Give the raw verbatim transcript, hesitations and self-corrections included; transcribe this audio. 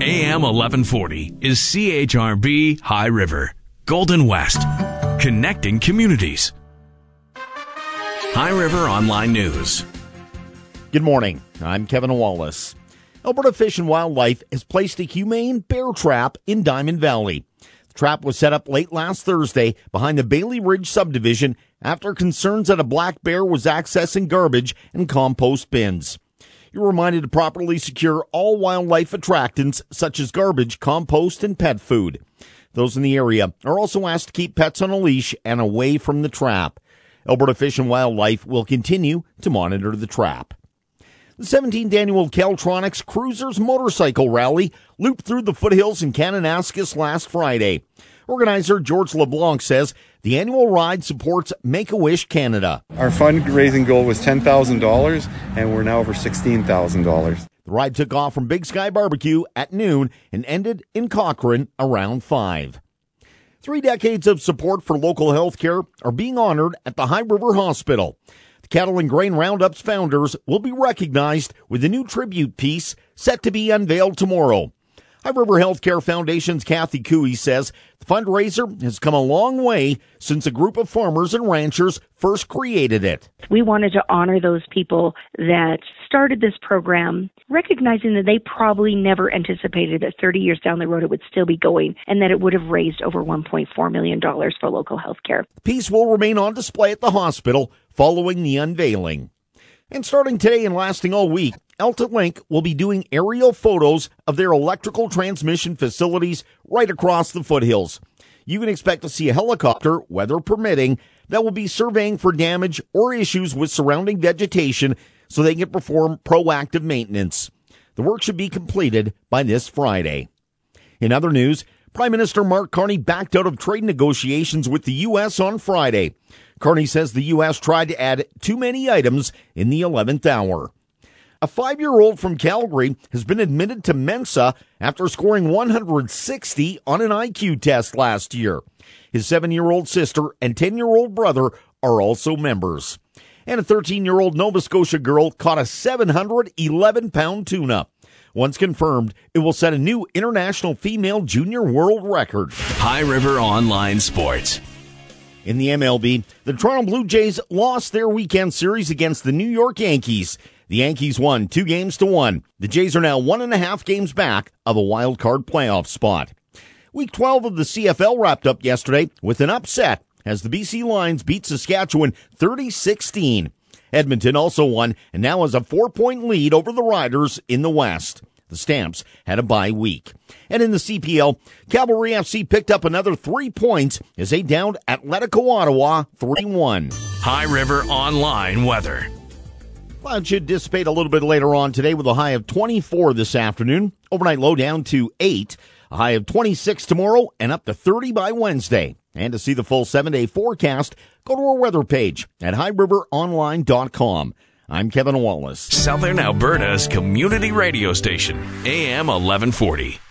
A M eleven forty is C H R B High River, Golden West, connecting communities. High River Online News. Good morning. I'm Kevin Wallace. Alberta Fish and Wildlife has placed a humane bear trap in Diamond Valley. The trap was set up late last Thursday behind the Bailey Ridge subdivision after concerns that a black bear was accessing garbage and compost bins. You're reminded to properly secure all wildlife attractants such as garbage, compost, and pet food. Those in the area are also asked to keep pets on a leash and away from the trap. Alberta Fish and Wildlife will continue to monitor the trap. The seventeenth annual Caltronics Cruisers Motorcycle Rally looped through the foothills in Kananaskis last Friday. Organizer George LeBlanc says the annual ride supports Make-A-Wish Canada. Our fundraising goal was ten thousand dollars, and we're now over sixteen thousand dollars. The ride took off from Big Sky Barbecue at noon and ended in Cochrane around five. Three decades of support for local health care are being honored at the High River Hospital. The Cattle and Grain Roundup's founders will be recognized with a new tribute piece set to be unveiled tomorrow. High River Healthcare Foundation's Kathy Cooey says the fundraiser has come a long way since a group of farmers and ranchers first created it. We wanted to honor those people that started this program, recognizing that they probably never anticipated that thirty years down the road it would still be going and that it would have raised over one point four million dollars for local health care. The piece will remain on display at the hospital following the unveiling. And starting today and lasting all week, AltaLink will be doing aerial photos of their electrical transmission facilities right across the foothills. You can expect to see a helicopter, weather permitting, that will be surveying for damage or issues with surrounding vegetation so they can perform proactive maintenance. The work should be completed by this Friday. In other news, Prime Minister Mark Carney backed out of trade negotiations with the U S on Friday. Carney says the U S tried to add too many items in the eleventh hour. A five-year-old from Calgary has been admitted to Mensa after scoring one hundred sixty on an I Q test last year. His seven-year-old sister and ten-year-old brother are also members. And a thirteen-year-old Nova Scotia girl caught a seven hundred eleven pound tuna. Once confirmed, it will set a new international female junior world record. High River Online Sports. In the M L B, the Toronto Blue Jays lost their weekend series against the New York Yankees. The Yankees won two games to one. The Jays are now one and a half games back of a wild card playoff spot. Week twelve of the C F L wrapped up yesterday with an upset as the B C Lions beat Saskatchewan thirty sixteen. Edmonton also won and now has a four-point lead over the Riders in the West. The Stamps had a bye week. And in the C P L, Cavalry F C picked up another three points as they downed Atletico Ottawa three one. High River Online Weather. Clouds should dissipate a little bit later on today with a high of twenty-four this afternoon. Overnight low down to eight. A high of twenty-six tomorrow and up to thirty by Wednesday. And to see the full seven-day forecast, go to our weather page at high river online dot com. I'm Kevin Wallace. Southern Alberta's community radio station, A M eleven forty.